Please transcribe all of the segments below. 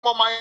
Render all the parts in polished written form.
my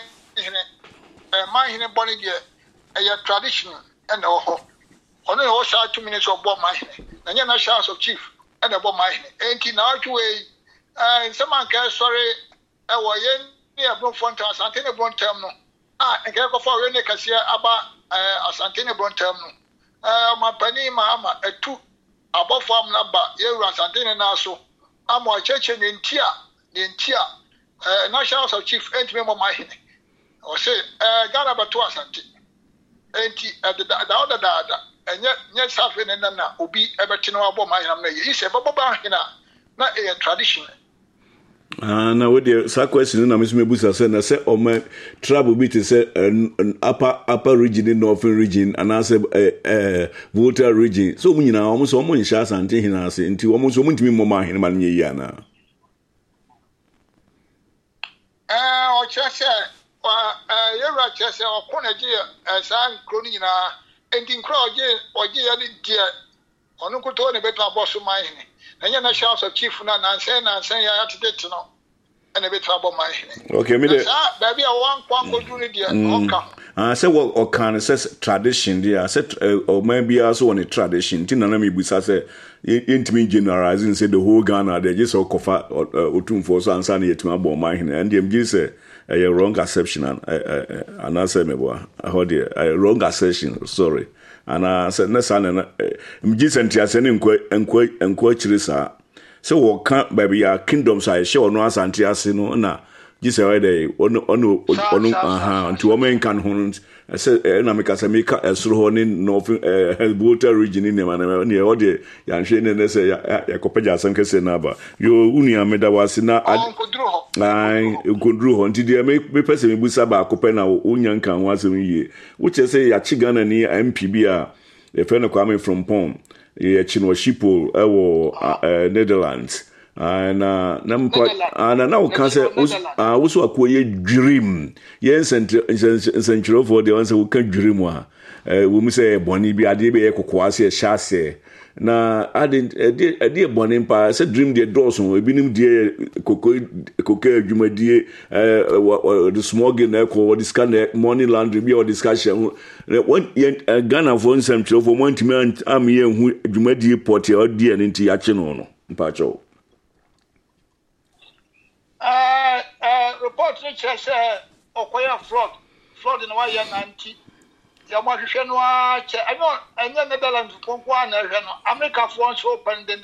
body a tradition and oh. Only all shot 2 minutes of bomb my and you're not shouts of chief and about my 18 hours away. And someone can sorry, I was near Bloemfontein, Santana Bon Terminal. And get for any cassia about a Santana Bon Terminal. My penny, my a 2 above farm number, you are Santana Naso. I'm more church in Tia, national of chief, and remember my or say, Ghana but 2 Santi. At the other dada. And yet, something and then will be everything about my name. You say, Baba, not a tradition. Now, with the same question, I'm Miss Mebusa said, I said, my trouble be to say an upper region in northern region, and I said, water region. So, when you know, almost almost shots and taking us into almost so much more in Maniana. Or Chester, you're right, Chester, or Conagia, as I'm Cronina. And in crowd, or dear, or no could only better boss of mine. And you're not shouts of chief and saying I have to get to know. And a bit about my. Okay, me baby, I want to do it. I said, well, or can it says tradition, dear. I said, or maybe also on a tradition. Tinanami Busa said, intimate generalizing, said the whole Ghana, they just all cover or two for so and sunny to my bomb mine. And the MG said, a wrong assumption, and I said, I heard a wrong assertion, sorry. And I said, no, son, and just and Risa. So, what can't baby our kingdoms I show no as Antiasino, na, just a day, to woman can hunt. I said, Namika, a Srohonin, North water region in the man, near Odi, Yanshin, and they say, Yakopaja Sankasenaba. You Unia Medawasina, I could draw until they make me person Busaba Copena, Unyankan once a year, which I say Yachigana near MPBR, a friend coming from Pom, Chino Shipo, Netherlands. And now can say also a dream. Yes, and central for the answer who can dream. We say Bonnie be a debe quasi chasse. Now I didn't a dear Bonnie Empire said dream dear Dawson, we been dear cocoa, you may dear the smoking echo or this kind of money laundry or discussion. One Ghana for central for 1 month, I'm here who you may dear potty or dear into Yachino, Pacho. Report says, Okoya fraud in Waya 90. Yamashanwa, I know, and then Netherlands from one, America once open, then.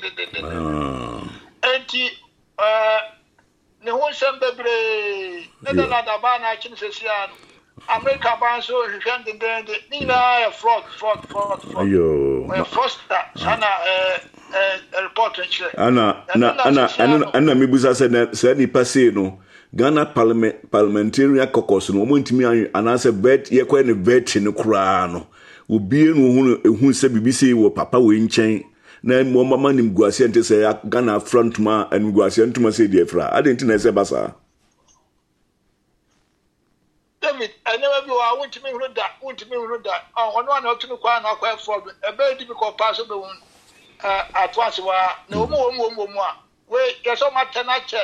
Anti Nehunsen Bebre, Netherlands, Abana, Chinsesian, America Banso, and Nina, fraud. Yo, Foster, Sana, a report. Anna, Mibusa said, he passed no. Ghana parliamentarian caucus no mo ntimi an answer bet ye kwa ne bet ne kura no obi enu ehun se BBC wo papa we nchen na mo mama nim guase ente se Ghana frontman and guase ntuma se die fra adenti na se basa David I never be wa wontimi huru da ono na otunu kwa na kwa fraud e be di because pass be won atwas wa na omo a we yes o matenache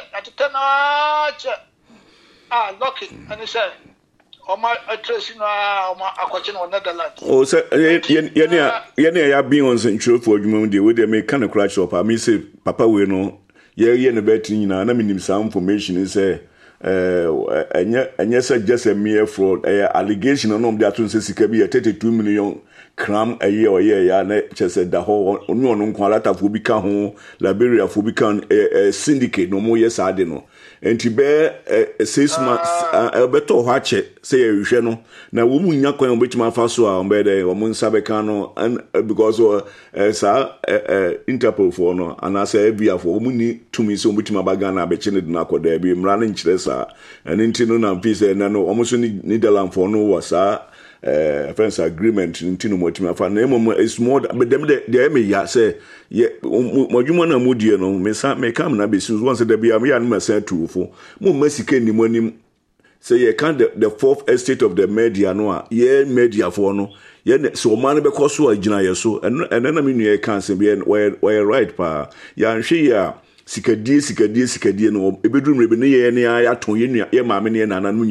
lucky and he said o ma atresi na o ma akwache no Netherlands oh say ye ya bin on central for adwuma de we dey make kind of crash up I mean say papa we no ye ne betin nyina na minim some information say anya say just a mere fraud allegation no dey atun say sika bi 32 million cram a year or year ya na chese da ho onu onu nko alata fo bi ka ho Liberia fo bi kan syndicate no mo yes ade no enti be 6 months beto ho ache say ye hwe no na wo mu nya kwan obetima fa so a mbe de wo mu nsabe kan no because sa Interpol for no ana say bia fo wo mu ni tumi so obetima baga na be chine na akoda bi mra na nchire sa enti no na pise na no omo so ni Netherlands for no was friends agreement ntino motimi afa na emo is more but them they me ya say ye modwuma na modie no me kam na be since once the be am ya no say tuufo mo masika ni monim say ye can the fourth estate of the media no a ye media for no ye so man be koso agina ye so and na me nu ye can say be we right pa ya nhwe ya sikadie no ebeduru mrebe ne ye ne ya to ye nua ye maame ne nana no